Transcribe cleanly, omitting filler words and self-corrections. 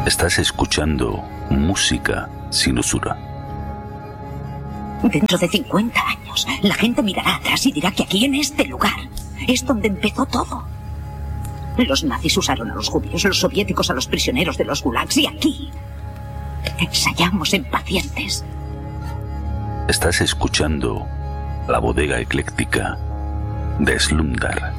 Estás escuchando música sin usura. Dentro de 50 años, la gente mirará atrás y dirá que aquí, en este lugar, es donde empezó todo. Los nazis usaron a los judíos, los soviéticos a los prisioneros de los gulags, y aquí ensayamos en pacientes. Estás escuchando La Bodega Ecléctica de Slumdar.